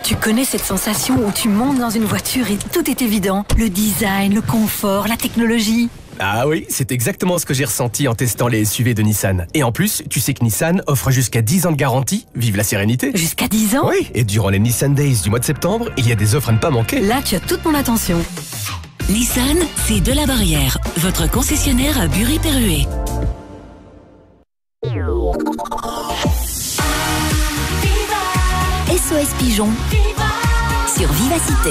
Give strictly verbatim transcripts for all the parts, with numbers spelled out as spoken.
Tu connais cette sensation où tu montes dans une voiture et tout est évident? Le design, le confort, la technologie. Ah oui, c'est exactement ce que j'ai ressenti en testant les S U V de Nissan. Et en plus, tu sais que Nissan offre jusqu'à dix ans de garantie. Vive la sérénité. Jusqu'à dix ans? Oui, et durant les Nissan Days du mois de septembre, il y a des offres à ne pas manquer. Là, tu as toute mon attention. Nissan, c'est de la Barrière, votre concessionnaire à Bury-Perruet. S O S Pigeon sur Vivacité.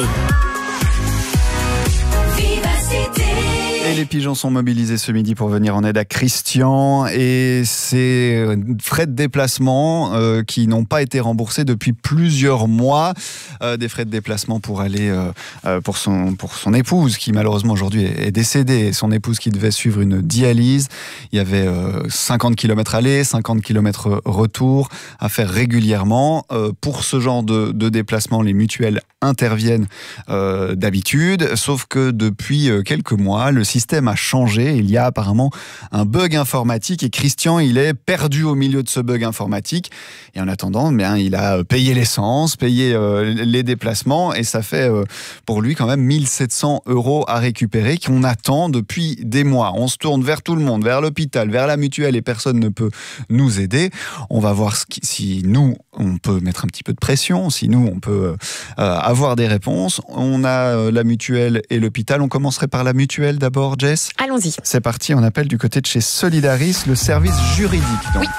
Vivacité. Et les pigeons sont mobilisés ce midi pour venir en aide à Christian. Et ces frais de déplacement euh, qui n'ont pas été remboursés depuis plusieurs mois. Euh, des frais de déplacement pour aller euh, pour, son, pour son épouse qui malheureusement aujourd'hui est décédée. Son épouse qui devait suivre une dialyse. Il y avait euh, cinquante kilomètres aller, cinquante kilomètres retour à faire régulièrement. Euh, pour ce genre de, de déplacement, les mutuelles interviennent euh, d'habitude. Sauf que depuis quelques mois, le système a changé. Il y a apparemment un bug informatique et Christian, il est perdu au milieu de ce bug informatique. Et en attendant, bien, il a payé l'essence, payé euh, les déplacements et ça fait euh, pour lui quand même mille sept cents euros à récupérer qu'on attend depuis des mois. On se tourne vers tout le monde, vers l'hôpital, vers la mutuelle et personne ne peut nous aider. On va voir ce qui, si nous, on peut mettre un petit peu de pression, si nous, on peut euh, avoir des réponses. On a euh, la mutuelle et l'hôpital. On commencerait par la mutuelle d'abord, Jess. Allons-y. C'est parti, on appelle du côté de chez Solidaris, le service juridique. Donc. Oui.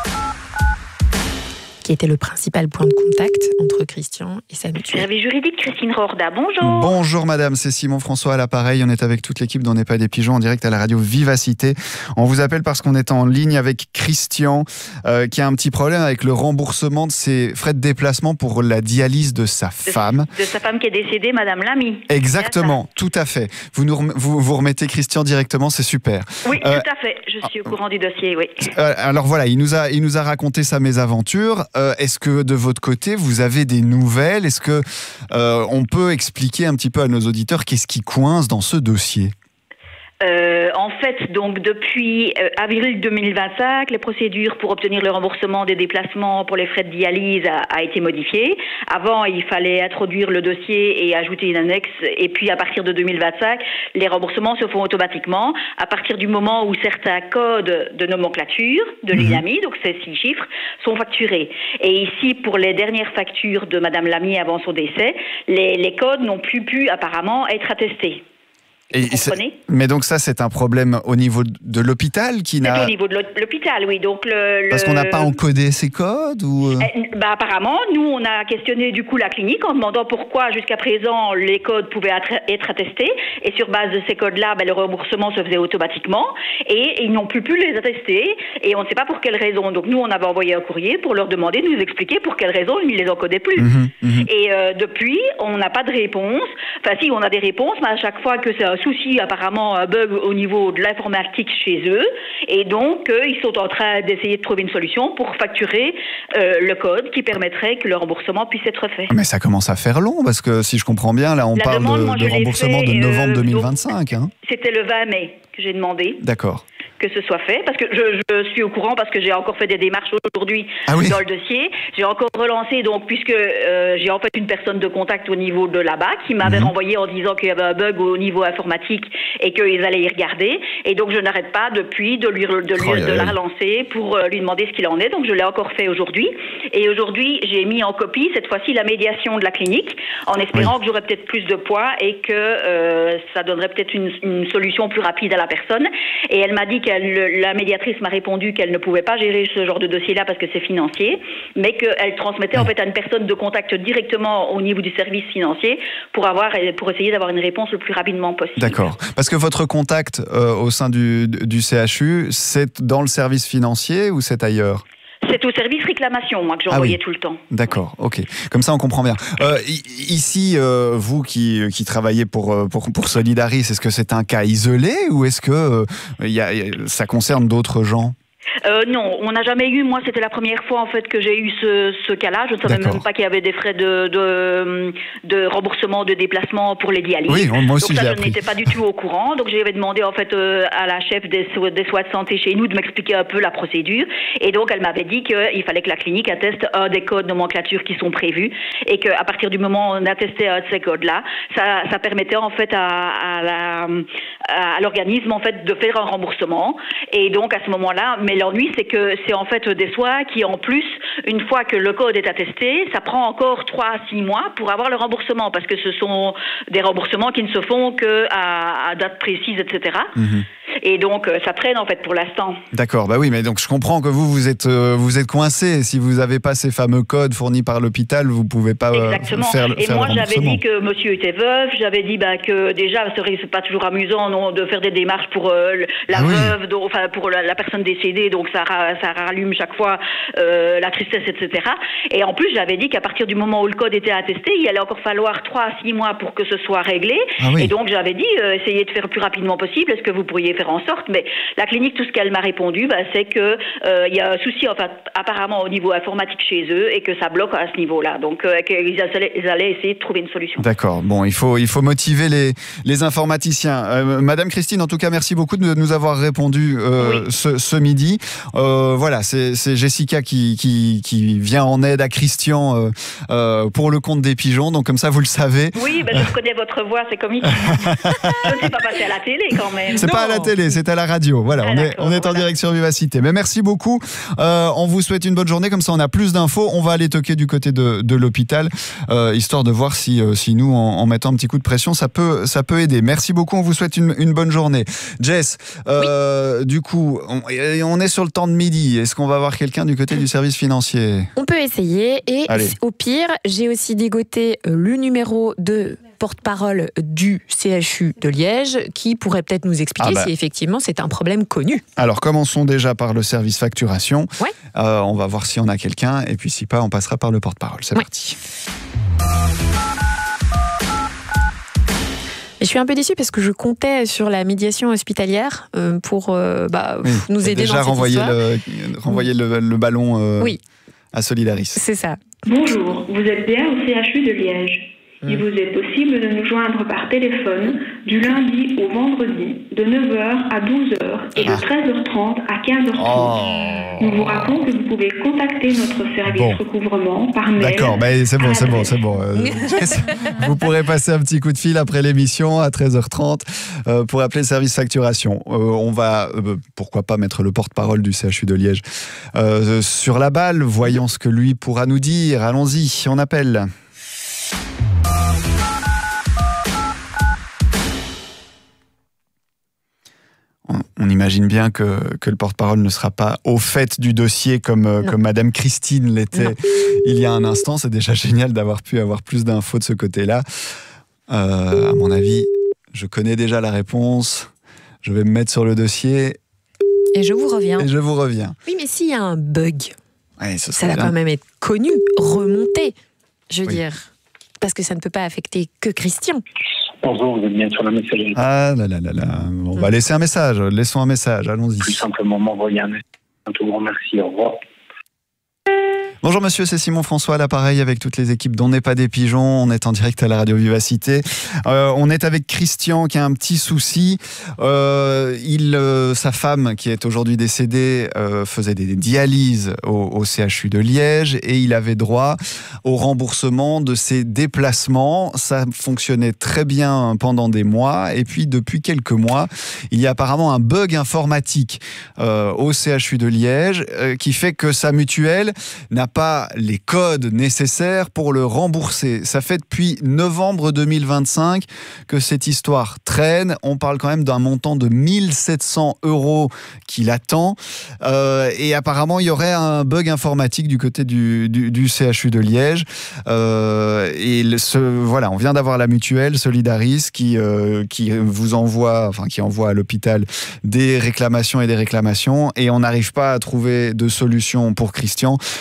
Qui était le principal point de contact entre Christian et sa mutuelle. Service juridique, Christine Rorda, bonjour. Bonjour madame, c'est Simon François à l'appareil. On est avec toute l'équipe d'On n'est pas des pigeons en direct à la radio Vivacité. On vous appelle parce qu'on est en ligne avec Christian euh, qui a un petit problème avec le remboursement de ses frais de déplacement pour la dialyse de sa femme. De, de sa femme qui est décédée, madame Lamy. Exactement, tout à fait. Vous nous rem- vous, vous remettez Christian directement, c'est super. Oui, euh, tout à fait. Je suis au courant du dossier, oui. Euh, alors voilà, il nous a, il nous a raconté sa mésaventure. Euh, est-ce que de votre côté, vous avez des nouvelles? Est-ce que euh, on peut expliquer un petit peu à nos auditeurs qu'est-ce qui coince dans ce dossier? Euh, en fait, donc depuis euh, avril deux mille vingt-cinq, les procédures pour obtenir le remboursement des déplacements pour les frais de dialyse a, a été modifiée. Avant, il fallait introduire le dossier et ajouter une annexe. Et puis, à partir de deux mille vingt-cinq, les remboursements se font automatiquement à partir du moment où certains codes de nomenclature de l'I N A M I, donc ces six chiffres, sont facturés. Et ici, pour les dernières factures de madame Lamy avant son décès, les, les codes n'ont plus pu apparemment être attestés. Et mais donc ça, c'est un problème au niveau de l'hôpital qui n'a... C'est au niveau de l'hôpital, oui. Donc le, le... Parce qu'on n'a pas encodé ces codes ou... eh, bah, apparemment, nous, on a questionné du coup la clinique en demandant pourquoi jusqu'à présent les codes pouvaient être attestés. Et sur base de ces codes-là, bah, le remboursement se faisait automatiquement. Et ils n'ont plus pu les attester. Et on ne sait pas pour quelle raison. Donc nous, on avait envoyé un courrier pour leur demander de nous expliquer pour quelle raison ils ne les encodaient plus. Mmh, mmh. Et euh, depuis, on n'a pas de réponse. Enfin si, on a des réponses, mais à chaque fois que c'est un souci, apparemment un bug au niveau de l'informatique chez eux, et donc euh, ils sont en train d'essayer de trouver une solution pour facturer euh, le code qui permettrait que le remboursement puisse être fait. Mais ça commence à faire long, parce que si je comprends bien, là on La parle demande, de, moi, de remboursement fait, de novembre euh, deux mille vingt-cinq. Donc, hein. C'était le vingt mai que j'ai demandé. D'accord. Que ce soit fait, parce que je, je suis au courant, parce que j'ai encore fait des démarches aujourd'hui ah oui. dans le dossier. J'ai encore relancé, donc, puisque euh, j'ai en fait une personne de contact au niveau de là-bas qui m'avait mmh. renvoyé en disant qu'il y avait un bug au niveau informatique et qu'ils allaient y regarder. Et donc, je n'arrête pas depuis de, lui, de, lui, oh, de la relancer pour euh, lui demander ce qu'il en est. Donc, je l'ai encore fait aujourd'hui. Et aujourd'hui, j'ai mis en copie, cette fois-ci, la médiation de la clinique, en espérant oui. que j'aurais peut-être plus de poids et que euh, ça donnerait peut-être une, une solution plus rapide à la personne. Et elle m'a dit qu'elle la médiatrice m'a répondu qu'elle ne pouvait pas gérer ce genre de dossier-là parce que c'est financier, mais qu'elle transmettait en fait à une personne de contact directement au niveau du service financier pour avoir, pour essayer d'avoir une réponse le plus rapidement possible. D'accord. Parce que votre contact euh, au sein du, du C H U, c'est dans le service financier ou c'est ailleurs ? C'est au service réclamation, moi, que j'envoyais ah oui. tout le temps. D'accord, ok. Comme ça, on comprend bien. Euh, ici, euh, vous qui, qui travaillez pour, pour, pour Solidaris, est-ce que c'est un cas isolé ou est-ce que euh, y a, ça concerne d'autres gens ? Euh, non, on n'a jamais eu. Moi, c'était la première fois en fait que j'ai eu ce, ce cas-là. Je ne savais D'accord. même pas qu'il y avait des frais de, de, de remboursement de déplacement pour les dialyses. Oui, moi aussi donc ça, j'ai je appris. n'étais pas du tout au courant. Donc j'avais demandé en fait euh, à la chef des, des soins de santé chez nous de m'expliquer un peu la procédure. Et donc elle m'avait dit qu'il fallait que la clinique atteste un des codes nomenclature qui sont prévus et qu'à partir du moment où on attestait un de ces codes-là, ça, ça permettait en fait à, à, la, à l'organisme en fait de faire un remboursement. Et donc à ce moment-là, mais l'ennui c'est que c'est en fait des soins qui en plus, une fois que le code est attesté, ça prend encore trois à six mois pour avoir le remboursement parce que ce sont des remboursements qui ne se font que à, à date précise, et cetera. Mmh. Et donc ça traîne en fait pour l'instant. D'accord, bah oui, mais donc je comprends que vous vous êtes euh, vous êtes coincé. Si vous n'avez pas ces fameux codes fournis par l'hôpital, vous pouvez pas euh, Exactement. faire, et faire moi, le j'avais remboursement. dit que monsieur était veuf. J'avais dit bah, que déjà, c'est pas toujours amusant non, de faire des démarches pour euh, la ah oui. veuve, donc, enfin pour la, la personne décédée, donc ça, ça rallume chaque fois euh, la tristesse, et cetera. Et en plus, j'avais dit qu'à partir du moment où le code était attesté, il allait encore falloir trois à six mois pour que ce soit réglé. Ah oui. Et donc, j'avais dit, euh, essayez de faire le plus rapidement possible. Est-ce que vous pourriez faire en sorte? Mais la clinique, tout ce qu'elle m'a répondu, bah, c'est que euh, il y a un souci, enfin, apparemment au niveau informatique chez eux, et que ça bloque à ce niveau-là. Donc, euh, qu'ils allaient, ils allaient essayer de trouver une solution. D'accord. Bon, il faut il faut motiver les les informaticiens. Euh, Madame Christine, en tout cas, merci beaucoup de nous avoir répondu euh, oui. ce, ce midi. Euh, voilà, c'est, c'est Jessica qui qui qui vient en aide à Christian euh, euh, pour le compte des pigeons. Donc comme ça, vous le savez. Oui, ben, je reconnais votre voix, c'est comique. Je ne suis pas passée à la télé quand même. C'est non. pas à la télé, c'est à la radio. Voilà, ah, on est on est en voilà. direct sur Vivacité. Mais merci beaucoup. Euh, on vous souhaite une bonne journée. Comme ça, on a plus d'infos. On va aller toquer du côté de de l'hôpital, euh, histoire de voir si euh, si nous, en, en mettant un petit coup de pression, ça peut ça peut aider. Merci beaucoup. On vous souhaite une une bonne journée. Jess, euh, oui. du coup, on, on est sur le temps de midi. Est-ce qu'on va avoir quelqu'un du côté du service financier ? On peut essayer. Et Allez. Au pire, j'ai aussi dégoté le numéro de porte-parole du C H U de Liège qui pourrait peut-être nous expliquer ah bah. si effectivement c'est un problème connu. Alors commençons déjà par le service facturation. Ouais. Euh, on va voir si on a quelqu'un et puis si pas, on passera par le porte-parole. C'est ouais. parti. Je suis un peu déçue parce que je comptais sur la médiation hospitalière euh, pour euh, bah, oui. nous aider déjà dans cette renvoyer histoire. Le, renvoyer le, le ballon euh, oui. à Solidaris. C'est ça. Bonjour, vous êtes bien au C H U de Liège. Il vous est possible de nous joindre par téléphone du lundi au vendredi de neuf heures à douze heures et de treize heures trente à quinze heures trente. Oh. Nous vous rappelons que vous pouvez contacter notre service bon. recouvrement par mail. D'accord, bah c'est bon, c'est bon, c'est bon. Vous pourrez passer un petit coup de fil après l'émission à treize heures trente euh, pour appeler le service facturation. Euh, on va, euh, pourquoi pas, mettre le porte-parole du C H U de Liège euh, sur la balle. Voyons ce que lui pourra nous dire. Allons-y, on appelle. On imagine bien que, que le porte-parole ne sera pas au fait du dossier comme, comme Madame Christine l'était non. il y a un instant. C'est déjà génial d'avoir pu avoir plus d'infos de ce côté-là. Euh, à mon avis, je connais déjà la réponse. Je vais me mettre sur le dossier. Et je vous reviens. Et je vous reviens. Oui, mais s'il y a un bug, ouais, ce ça va bien. quand même être connu, remonté, je veux oui. dire. Parce que ça ne peut pas affecter que Christian. Bonjour, vous êtes bien sur la messagerie. Ah là là là là. On mmh. va laisser un message. Laissons un message. Allons-y. Plus simplement m'envoyer un message. Un tout grand merci. Au revoir. Bonjour monsieur, c'est Simon François à l'appareil avec toutes les équipes d'On n'est pas des pigeons. On est en direct à la radio Vivacité. Euh, on est avec Christian qui a un petit souci. Euh, il, euh, sa femme qui est aujourd'hui décédée euh, faisait des dialyses au, au C H U de Liège et il avait droit au remboursement de ses déplacements. Ça fonctionnait très bien pendant des mois et puis depuis quelques mois, il y a apparemment un bug informatique euh, au C H U de Liège euh, qui fait que sa mutuelle n'a pas les codes nécessaires pour le rembourser. Ça fait depuis novembre deux mille vingt-cinq que cette histoire traîne. On parle quand même d'un montant de mille sept cents euros qui l'attend. Euh, et apparemment, il y aurait un bug informatique du côté du, du, du C H U de Liège. Euh, et le, ce, voilà, on vient d'avoir la mutuelle Solidaris qui, euh, qui vous envoie, enfin, qui envoie à l'hôpital des réclamations et des réclamations. Et on n'arrive pas à trouver de solution pour Christian. Donc,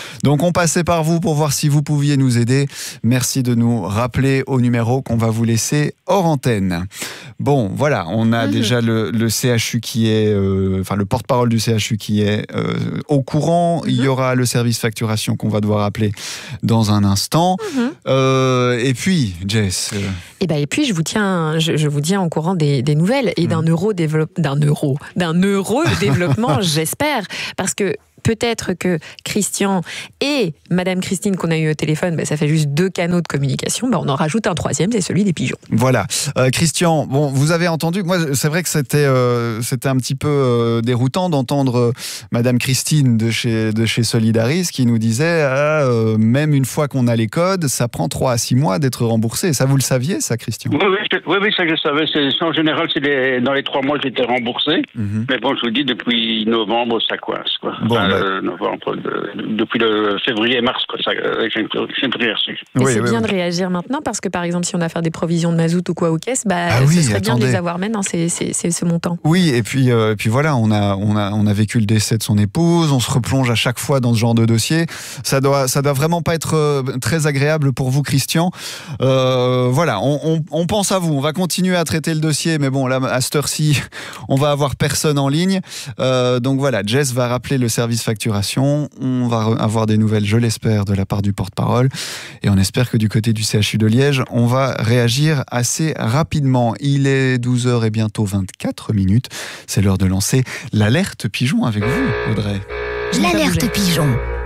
Donc on passait par vous pour voir si vous pouviez nous aider. Merci de nous rappeler au numéro qu'on va vous laisser hors antenne. Bon, voilà, on a mmh. déjà le, le C H U qui est, euh, enfin le porte-parole du C H U qui est euh, au courant. Mmh. Il y aura le service facturation qu'on va devoir appeler dans un instant. Mmh. Euh, et puis, Jess. Euh... Et ben et puis je vous tiens, je, je vous tiens au courant des, des nouvelles et mmh. d'un euro développe, d'un euro, d'un euro développement, j'espère, parce que. Peut-être que Christian et Madame Christine qu'on a eu au téléphone, ben ça fait juste deux canaux de communication. Ben on en rajoute un troisième, c'est celui des pigeons. Voilà. Euh, Christian, bon, vous avez entendu, moi c'est vrai que c'était, euh, c'était un petit peu euh, déroutant d'entendre euh, Madame Christine de chez, de chez Solidaris qui nous disait ah, euh, même une fois qu'on a les codes, ça prend trois à six mois d'être remboursé. Ça, vous le saviez, ça, Christian ? Oui, oui, je, oui, oui ça je savais. C'est, en général, c'est les, dans les trois mois que j'étais remboursé. Mm-hmm. Mais bon, je vous dis, depuis novembre, ça coince, quoi. Bon, enfin, Euh, novembre, de, depuis le février-mars, quoi, ça, j'ai une prière reçue. Mais oui, c'est oui, bien oui. de réagir maintenant, parce que par exemple, si on a à faire des provisions de mazout ou quoi aux caisses, bah, ah oui, ce serait attendez. bien de les avoir maintenant, c'est, c'est, c'est ce montant. Oui, et puis, euh, et puis voilà, on a, on, a, on a vécu le décès de son épouse, on se replonge à chaque fois dans ce genre de dossier. Ça doit, ça doit vraiment pas être euh, très agréable pour vous, Christian. Euh, voilà, on, on, on pense à vous, on va continuer à traiter le dossier, mais bon, là, à cette heure-ci, on va avoir personne en ligne. Euh, donc voilà, Jess va rappeler le service facturation. On va avoir des nouvelles, je l'espère, de la part du porte-parole. Et on espère que du côté du C H U de Liège, on va réagir assez rapidement. Il est douze heures et bientôt vingt-quatre minutes. C'est l'heure de lancer l'alerte pigeon avec vous, Audrey. L'alerte pigeon.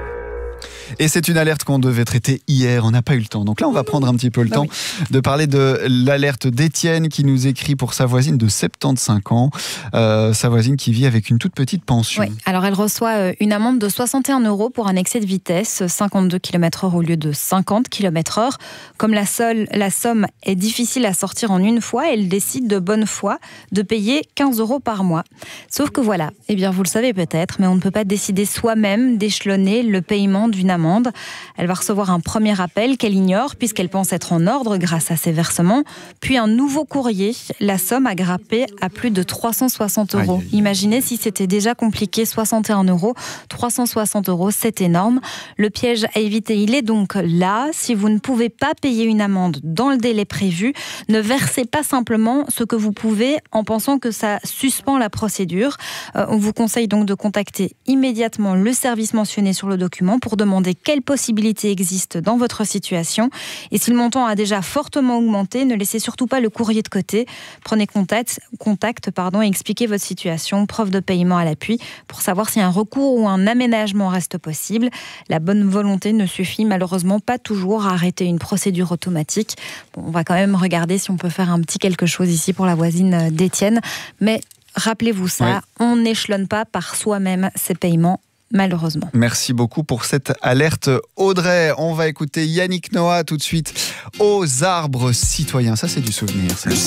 Et c'est une alerte qu'on devait traiter hier, on n'a pas eu le temps. Donc là, on va prendre un petit peu le bah temps oui. de parler de l'alerte d'Étienne qui nous écrit pour sa voisine de soixante-quinze ans, euh, sa voisine qui vit avec une toute petite pension. Oui, alors elle reçoit une amende de soixante et un euros pour un excès de vitesse, cinquante-deux kilomètres heure au lieu de cinquante kilomètres heure. Comme la, seule, la somme est difficile à sortir en une fois, elle décide de bonne foi de payer quinze euros par mois. Sauf que voilà, eh bien vous le savez peut-être, mais on ne peut pas décider soi-même d'échelonner le paiement d'une amende. Elle va recevoir un premier appel qu'elle ignore puisqu'elle pense être en ordre grâce à ses versements, puis un nouveau courrier. La somme a grimpé à plus de trois cent soixante euros. Aïe, aïe, aïe. Imaginez si c'était déjà compliqué, soixante et un euros, trois cent soixante euros, c'est énorme. Le piège à éviter, il est donc là. Si vous ne pouvez pas payer une amende dans le délai prévu, ne versez pas simplement ce que vous pouvez en pensant que ça suspend la procédure. Euh, on vous conseille donc de contacter immédiatement le service mentionné sur le document pour demander quelles possibilités existent dans votre situation. Et si le montant a déjà fortement augmenté, ne laissez surtout pas le courrier de côté. Prenez contact, contact pardon, et expliquez votre situation, preuve de paiement à l'appui, pour savoir si un recours ou un aménagement reste possible. La bonne volonté ne suffit malheureusement pas toujours à arrêter une procédure automatique. Bon, on va quand même regarder si on peut faire un petit quelque chose ici pour la voisine d'Étienne. Mais rappelez-vous ça, oui. on n'échelonne pas par soi-même ces paiements. Malheureusement. Merci beaucoup pour cette alerte, Audrey. On va écouter Yannick Noah tout de suite. Aux arbres citoyens. Ça, c'est du souvenir. Ça.